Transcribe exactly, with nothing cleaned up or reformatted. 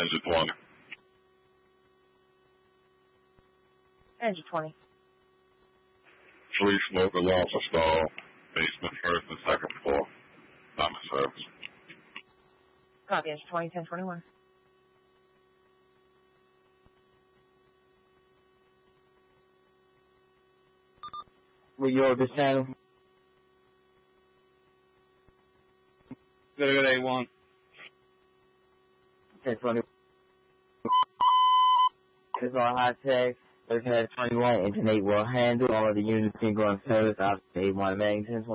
Engine twenty. Engine twenty. Three smoke alarms installed. Basement, first and second floor. Not in service. Copy, Engine twenty, ten twenty-one. Will you over this channel? Go to A one. ten twenty-one. This is all high tech. Thirteen twenty-one, Engine eight will handle all the units being going service. Obviously, A one, Magnum ten twenty.